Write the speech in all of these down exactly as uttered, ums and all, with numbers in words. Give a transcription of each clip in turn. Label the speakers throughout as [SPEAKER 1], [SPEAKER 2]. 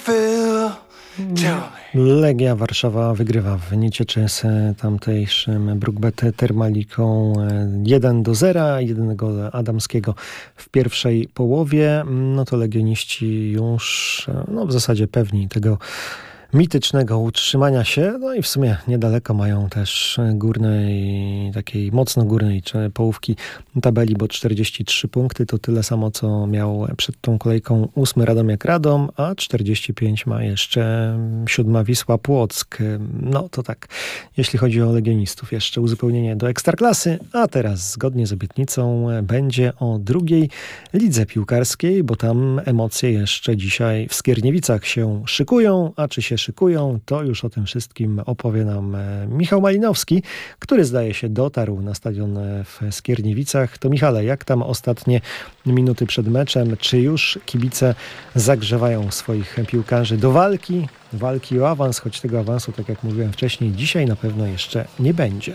[SPEAKER 1] feel? Tell me.
[SPEAKER 2] Legia Warszawa wygrywa w Niecieczy z tamtejszym Brookbet Termaliką jeden do zera, jednego Adamskiego w pierwszej połowie. No to legioniści już no w zasadzie pewni tego mitycznego utrzymania się, no i w sumie niedaleko mają też górnej, takiej mocno górnej czy połówki tabeli, bo czterdzieści trzy punkty to tyle samo, co miał przed tą kolejką ósmy Radomiak Radom, a czterdzieści pięć ma jeszcze siódma Wisła Płock. No to tak, jeśli chodzi o legionistów, jeszcze uzupełnienie do Ekstraklasy, a teraz zgodnie z obietnicą będzie o drugiej lidze piłkarskiej, bo tam emocje jeszcze dzisiaj w Skierniewicach się szykują, a czy się szykują, to już o tym wszystkim opowie nam Michał Malinowski, który zdaje się dotarł na stadion w Skierniewicach. To Michale, jak tam ostatnie minuty przed meczem? Czy już kibice zagrzewają swoich piłkarzy do walki? Walki o awans, choć tego awansu, tak jak mówiłem wcześniej, dzisiaj na pewno jeszcze nie będzie.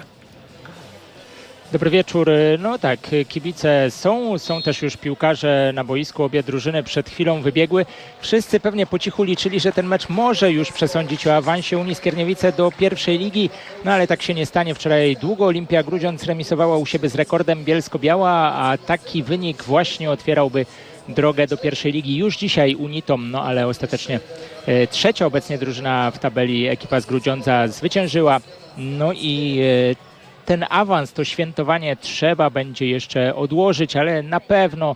[SPEAKER 3] Dobry wieczór. No tak, kibice są, są też już piłkarze na boisku, obie drużyny przed chwilą wybiegły. Wszyscy pewnie po cichu liczyli, że ten mecz może już przesądzić o awansie Unii Skierniewice do pierwszej ligi, no ale tak się nie stanie. Wczoraj długo Olimpia Grudziądz remisowała u siebie z Rekordem Bielsko-Biała, a taki wynik właśnie otwierałby drogę do pierwszej ligi już dzisiaj Unitom, no ale ostatecznie e, trzecia obecnie drużyna w tabeli, ekipa z Grudziądza zwyciężyła, no i e, ten awans, to świętowanie trzeba będzie jeszcze odłożyć, ale na pewno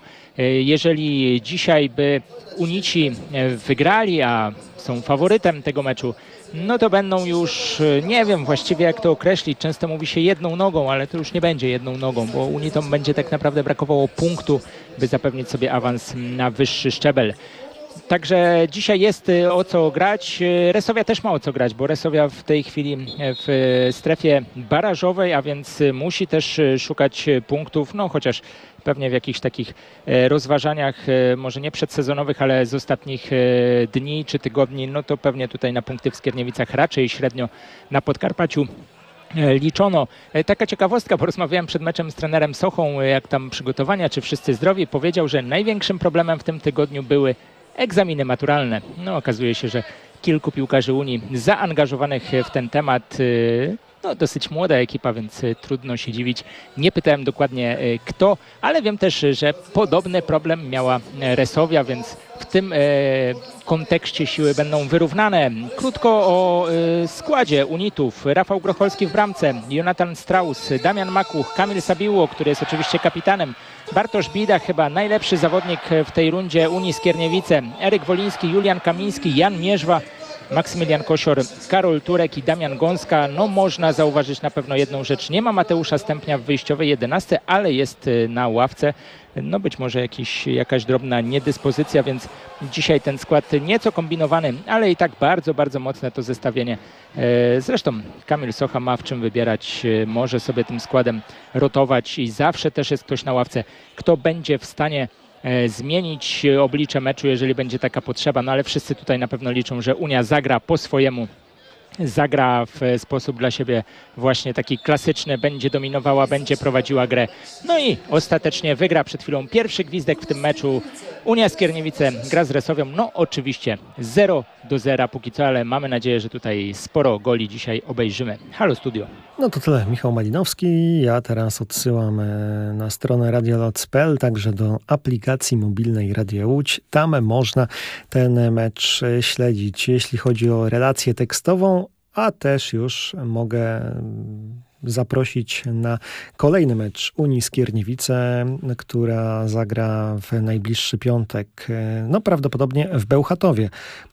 [SPEAKER 3] jeżeli dzisiaj by Unici wygrali, a są faworytem tego meczu, no to będą już, nie wiem właściwie jak to określić, często mówi się jedną nogą, ale to już nie będzie jedną nogą, bo Unitom będzie tak naprawdę brakowało punktu, by zapewnić sobie awans na wyższy szczebel. Także dzisiaj jest o co grać. Resowia też ma o co grać, bo Resowia w tej chwili w strefie barażowej, a więc musi też szukać punktów, no chociaż pewnie w jakichś takich rozważaniach, może nie przedsezonowych, ale z ostatnich dni czy tygodni, no to pewnie tutaj na punkty w Skierniewicach raczej średnio na Podkarpaciu liczono. Taka ciekawostka, bo rozmawiałem przed meczem z trenerem Sochą, jak tam przygotowania, czy wszyscy zdrowi. Powiedział, że największym problemem w tym tygodniu były egzaminy maturalne. No okazuje się, że kilku piłkarzy Unii zaangażowanych w ten temat, no dosyć młoda ekipa, więc trudno się dziwić. Nie pytałem dokładnie kto, ale wiem też, że podobny problem miała Resowia, więc w tym e, kontekście siły będą wyrównane. Krótko o e, składzie Unitów. Rafał Grocholski w bramce, Jonatan Strauss, Damian Makuch, Kamil Sabiło, który jest oczywiście kapitanem, Bartosz Bida, chyba najlepszy zawodnik w tej rundzie Unii Skierniewice, Eryk Woliński, Julian Kamiński, Jan Mierzwa, Maksymilian Kosior, Karol Turek i Damian Gąska. No można zauważyć na pewno jedną rzecz. Nie ma Mateusza Stępnia w wyjściowej jedenastce, ale jest na ławce. No być może jakiś, jakaś drobna niedyspozycja, więc dzisiaj ten skład nieco kombinowany, ale i tak bardzo, bardzo mocne to zestawienie. Zresztą Kamil Socha ma w czym wybierać, może sobie tym składem rotować i zawsze też jest ktoś na ławce, kto będzie w stanie zmienić oblicze meczu, jeżeli będzie taka potrzeba, no ale wszyscy tutaj na pewno liczą, że Unia zagra po swojemu, zagra w sposób dla siebie właśnie taki klasyczny, będzie dominowała, będzie prowadziła grę. No i ostatecznie wygra przed chwilą pierwszy gwizdek w tym meczu. Unia Skierniewice gra z Resowią, no oczywiście zero do zera póki co, ale mamy nadzieję, że tutaj sporo goli dzisiaj obejrzymy. Halo studio.
[SPEAKER 2] No to tyle, Michał Malinowski. Ja teraz odsyłam na stronę radioloc kropka p l, także do aplikacji mobilnej Radio Łódź. Tam można ten mecz śledzić, jeśli chodzi o relację tekstową, a też już mogę zaprosić na kolejny mecz Unii Skierniewice, która zagra w najbliższy piątek, no prawdopodobnie w Bełchatowie,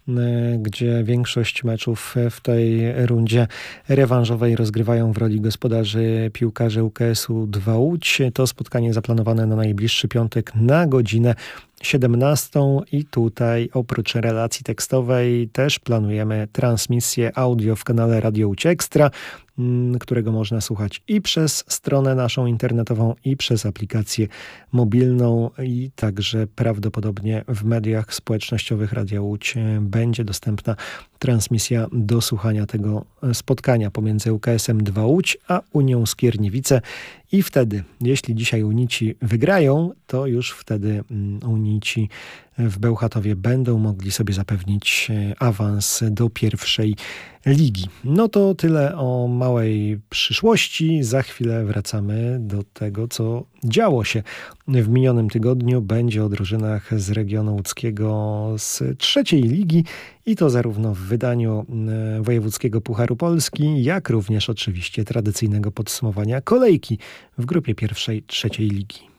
[SPEAKER 2] gdzie większość meczów w tej rundzie rewanżowej rozgrywają w roli gospodarzy piłkarze U K S-u dwa Łódź. To spotkanie zaplanowane na najbliższy piątek na godzinę siedemnastą i tutaj oprócz relacji tekstowej też planujemy transmisję audio w kanale Radio Łódź Ekstra, którego można słuchać i przez stronę naszą internetową, i przez aplikację mobilną, i także prawdopodobnie w mediach społecznościowych Radia Łódź będzie dostępna transmisja do słuchania tego spotkania pomiędzy U K S-em dwa Łódź a Unią Skierniewice. I wtedy, jeśli dzisiaj Unici wygrają, to już wtedy Unici w Bełchatowie będą mogli sobie zapewnić awans do pierwszej ligi. No to tyle o małej przyszłości. Za chwilę wracamy do tego, co działo się w minionym tygodniu. Będzie o drużynach z regionu łódzkiego z trzeciej ligi i to zarówno w wydaniu Wojewódzkiego Pucharu Polski, jak również oczywiście tradycyjnego podsumowania kolejki w grupie pierwszej trzeciej ligi.